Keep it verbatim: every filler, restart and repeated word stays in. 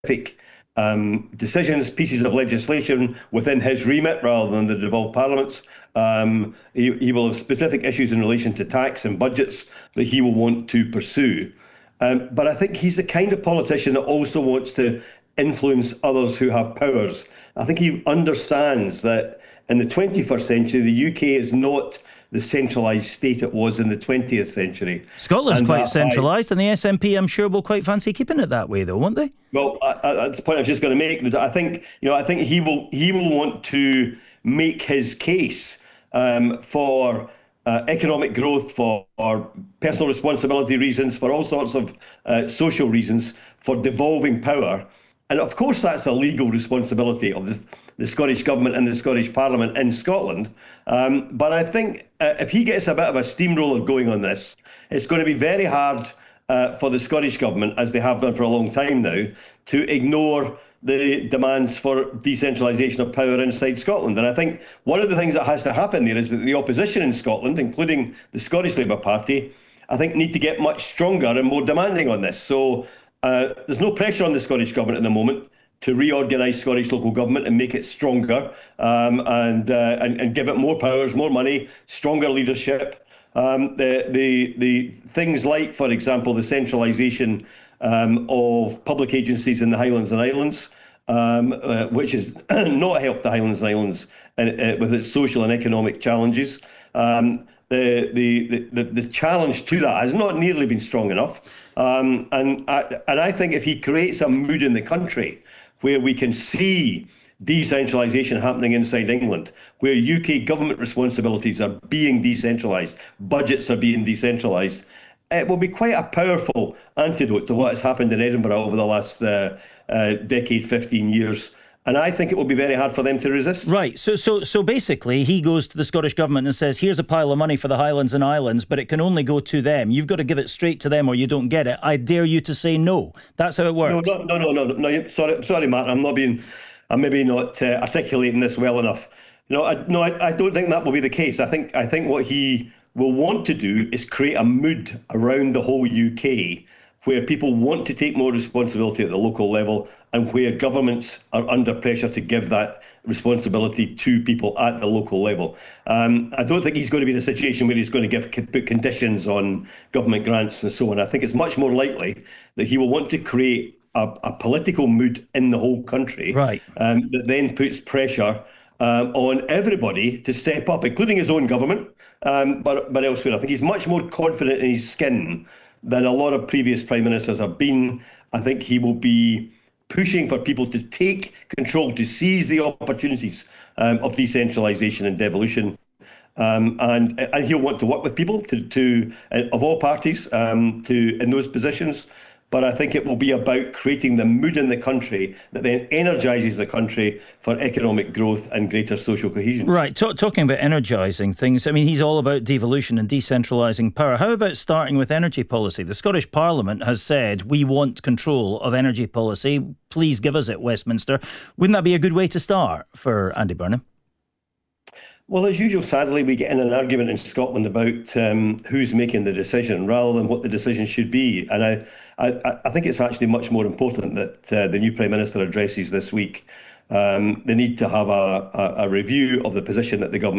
specific um, decisions, pieces of legislation within his remit rather than the devolved parliaments. Um, he, he will have specific issues in relation to tax and budgets that he will want to pursue. Um, but I think he's the kind of politician that also wants to influence others who have powers. I think he understands that in the twenty-first century, the U K is not the centralised state it was in the twentieth century. Scotland's and quite that, centralised, and the S N P, I'm sure, will quite fancy keeping it that way, though, won't they? Well, I, I, that's the point I was just going to make. I think, you know, I think he will he will want to make his case um, for uh, economic growth, for, for personal responsibility reasons, for all sorts of uh, social reasons, for devolving power. And of course, that's a legal responsibility of the, the Scottish Government and the Scottish Parliament in Scotland. Um, but I think uh, if he gets a bit of a steamroller going on this, it's going to be very hard uh, for the Scottish Government, as they have done for a long time now, to ignore the demands for decentralisation of power inside Scotland. And I think one of the things that has to happen there is that the opposition in Scotland, including the Scottish Labour Party, I think need to get much stronger and more demanding on this. So Uh, there's no pressure on the Scottish Government at the moment to reorganise Scottish local government and make it stronger um, and, uh, and and give it more powers, more money, stronger leadership. Um, the the the things like, for example, the centralisation um, of public agencies in the Highlands and Islands, um, uh, which has not helped the Highlands and Islands uh, uh, with its social and economic challenges. Um, The, the, the, the challenge to that has not nearly been strong enough. Um, and, I, and I think if he creates a mood in the country where we can see decentralisation happening inside England, where U K government responsibilities are being decentralised, budgets are being decentralised, it will be quite a powerful antidote to what has happened in Edinburgh over the last uh, uh, decade, fifteen years. And I think it will be very hard for them to resist. Right. So so, so basically, he goes to the Scottish Government and says, here's a pile of money for the Highlands and Islands, but it can only go to them. You've got to give it straight to them or you don't get it. I dare you to say no. That's how it works. No, no, no, no, no. no sorry, sorry, Matt. I'm not being, I'm maybe not uh, articulating this well enough. No, I, no, I, I don't think that will be the case. I think, I think what he will want to do is create a mood around the whole U K where people want to take more responsibility at the local level and where governments are under pressure to give that responsibility to people at the local level. Um, I don't think he's going to be in a situation where he's going to give put conditions on government grants and so on. I think it's much more likely that he will want to create a, a political mood in the whole country, right, um, that then puts pressure um, on everybody to step up, including his own government, um, but, but elsewhere. I think he's much more confident in his skin than a lot of previous prime ministers have been. I think he will be pushing for people to take control, to seize the opportunities um, of decentralisation and devolution. Um, and and he'll want to work with people to, to uh, of all parties um, to in those positions. But I think it will be about creating the mood in the country that then energises the country for economic growth and greater social cohesion. Right. T- talking about energising things, I mean, he's all about devolution and decentralising power. How about starting with energy policy? The Scottish Parliament has said, we want control of energy policy. Please give us it, Westminster. Wouldn't that be a good way to start for Andy Burnham? Well, as usual, sadly, we get in an argument in Scotland about um, who's making the decision rather than what the decision should be. And I, I, I think it's actually much more important that uh, the new Prime Minister addresses this week. Um, they need to have a, a, a review of the position that the government